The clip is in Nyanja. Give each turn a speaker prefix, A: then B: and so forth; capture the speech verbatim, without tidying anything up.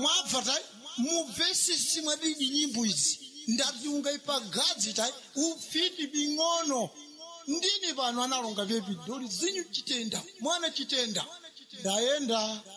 A: mwabva tai muvesi simwadidi nyimbo izi ndati ungaipagadzi tai ufiti bing'ono ndini vanhu analonga vepidhori zinyu chitenda mwana chitenda ndaenda